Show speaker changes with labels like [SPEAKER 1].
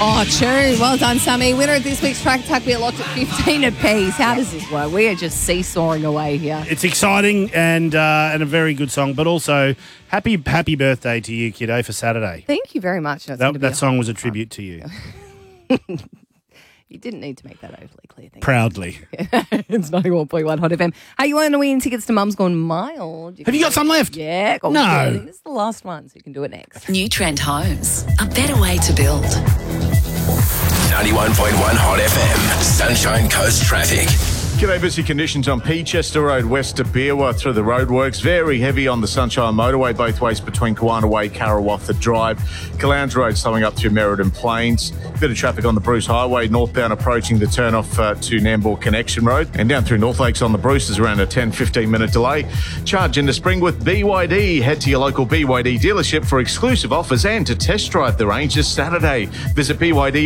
[SPEAKER 1] Oh, true. Well done, Sammy. Winner of this week's Track Attack, we are locked at 15 apiece. How does this work? We are just seesawing away here.
[SPEAKER 2] It's exciting and a very good song, but also happy birthday to you, kiddo, for Saturday.
[SPEAKER 1] Thank you very much.
[SPEAKER 2] That song was a tribute to you.
[SPEAKER 1] You didn't need to make that overly clear.
[SPEAKER 2] Proudly.
[SPEAKER 1] It's 91.1 Hot FM. Hey, you want to win tickets to Mum's Gone Mild?
[SPEAKER 2] Have you got some left?
[SPEAKER 1] Yeah. Got
[SPEAKER 2] No.
[SPEAKER 1] I think this is the last one, so you can do it next.
[SPEAKER 3] New Trend Homes, a better way to build.
[SPEAKER 4] 91.1 Hot FM, Sunshine Coast traffic.
[SPEAKER 5] G'day, busy conditions on Peachester Road west to Beerwah through the roadworks. Very heavy on the Sunshine Motorway both ways between Kawana Way, Karawatha Drive. Calounge Road slowing up through Merredin Plains. Bit of traffic on the Bruce Highway northbound approaching the turn-off to Nambour Connection Road. And down through North Lakes on the Bruce is around a 10-15 minute delay. Charge into spring with BYD. Head to your local BYD dealership for exclusive offers and to test drive the range this Saturday. Visit BYD